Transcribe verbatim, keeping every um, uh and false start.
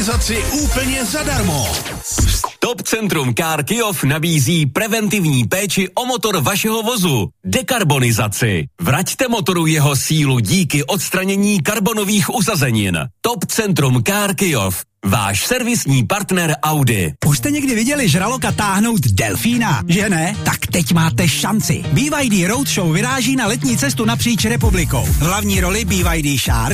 dekarbonizaci úplně zadarmo. Top Centrum Car Kyjov nabízí preventivní péči o motor vašeho vozu. Dekarbonizaci. Vraťte motoru jeho sílu díky odstranění karbonových usazenin. Top Centrum Car Kyjov. Váš servisní partner Audi. Už jste někdy viděli žraloka táhnout delfína, že ne? Tak teď máte šanci. B Y D Roadshow vyráží na letní cestu napříč republikou. Hlavní roli B Y D Shark